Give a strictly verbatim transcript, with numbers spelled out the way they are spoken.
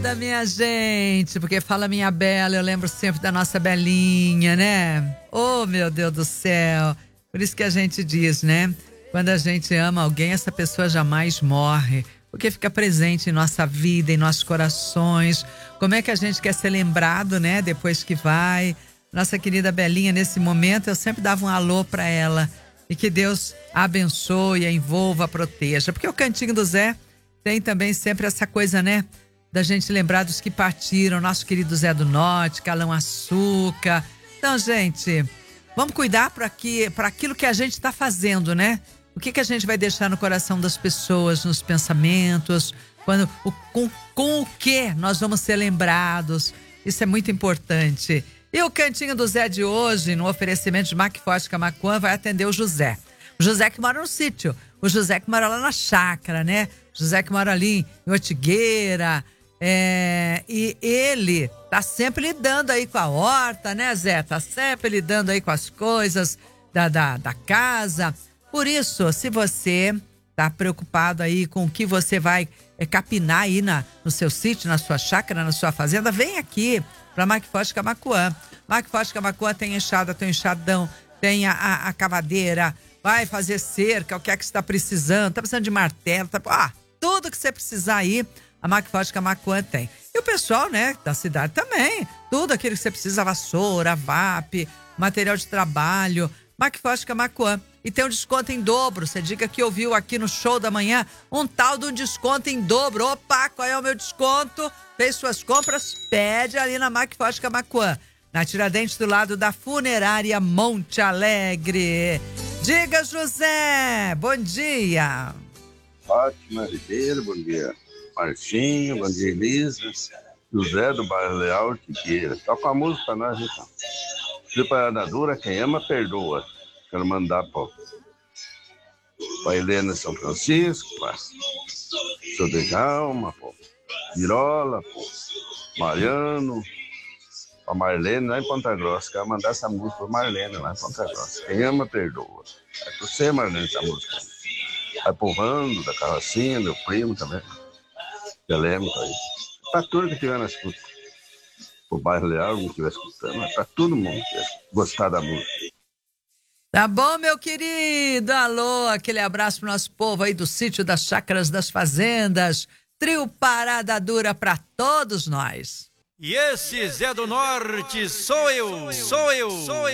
Obrigada, minha gente, porque fala minha Bela, eu lembro sempre da nossa Belinha, né? Oh, meu Deus do céu. Por isso que a gente diz, né? Quando a gente ama alguém, essa pessoa jamais morre, porque fica presente em nossa vida, em nossos corações. Como é que a gente quer ser lembrado, né? Depois que vai. Nossa querida Belinha, nesse momento, eu sempre dava um alô pra ela. E que Deus a abençoe, a envolva, a proteja. Porque o Cantinho do Zé tem também sempre essa coisa, né? Da gente lembrar dos que partiram. Nosso querido Zé do Norte, Calão Açúcar. Então, gente, vamos cuidar para que, para aquilo que a gente está fazendo, né? O que, que a gente vai deixar no coração das pessoas, nos pensamentos, quando, o, com, com o que nós vamos ser lembrados. Isso é muito importante. E o Cantinho do Zé de hoje, no oferecimento de Macforte Camaquã, vai atender o José. O José que mora no sítio, o José que mora lá na chácara, né? O José que mora ali em Ortigueira. É, e ele tá sempre lidando aí com a horta, né, Zé? Tá sempre lidando aí com as coisas da, da, da casa. Por isso, se você tá preocupado aí com o que você vai é, capinar aí na, no seu sítio, na sua chácara, na sua fazenda, vem aqui para Macforte Camaquã. Macforte Camaquã tem enxada, tem enxadão, tem a, a, a cavadeira, vai fazer cerca, o que é que você está precisando, tá precisando de martelo, tá, ah, tudo que você precisar aí, a Macforte Camaquã tem. E o pessoal, né, da cidade também, tudo aquilo que você precisa, vassoura, V A P, material de trabalho, Macforte Camaquã. E tem um desconto em dobro. Você diga que ouviu aqui no Show da Manhã um tal de um desconto em dobro. Opa, qual é o meu desconto? Fez suas compras? Pede ali na Macforte Camaquã. Na Tiradentes, do lado da Funerária Monte Alegre. Diga, José. Bom dia. Fátima Ribeiro, bom dia. Marcinho, bom dia, Elisa. José do Bairro Leal, Ortigueira. Toca a música pra nós, então. Preparada dura, quem ama, perdoa. Quero mandar para a Helena São Francisco, para o de Calma, para Mirola, para Mariano, para Marlene lá em Ponta Grossa. Quero mandar essa música para Marlene lá em Ponta Grossa. Quem ama, perdoa. É para você, Marlene, essa música. Vai pro Rando, da Carrocinha, meu primo também. Belém, tá aí. Para tudo que estiver na escuta. Para o Bairro Leal, não estiver escutando, é para todo mundo que gostar da música. Tá bom, meu querido? Alô, aquele abraço pro nosso povo aí do sítio, das chácaras, das fazendas. Trio Parada Dura pra todos nós. E esse Zé do Norte sou eu, sou eu, sou eu.